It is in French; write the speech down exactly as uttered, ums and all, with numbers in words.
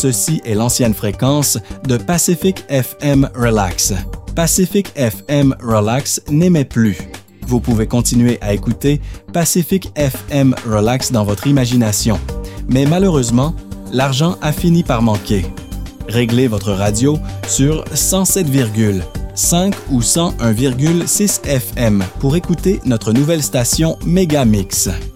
Ceci est l'ancienne fréquence de Pacific F M Relax. Pacific F M Relax n'émet plus. Vous pouvez continuer à écouter Pacific F M Relax dans votre imagination. Mais malheureusement, l'argent a fini par manquer. Réglez votre radio sur cent sept virgule cinq ou cent un virgule six F M pour écouter notre nouvelle station Megamix.